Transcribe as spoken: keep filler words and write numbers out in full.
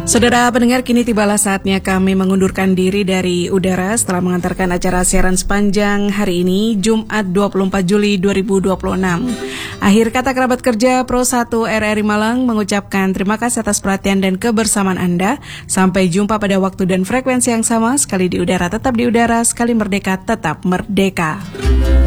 Saudara pendengar, kini tibalah saatnya kami mengundurkan diri dari udara setelah mengantarkan acara siaran sepanjang hari ini, Jumat dua puluh empat Juli dua ribu dua puluh enam. Akhir kata kerabat kerja Pro satu R R I Malang mengucapkan terima kasih atas perhatian dan kebersamaan Anda. Sampai jumpa pada waktu dan frekuensi yang sama, sekali di udara tetap di udara, sekali merdeka tetap merdeka.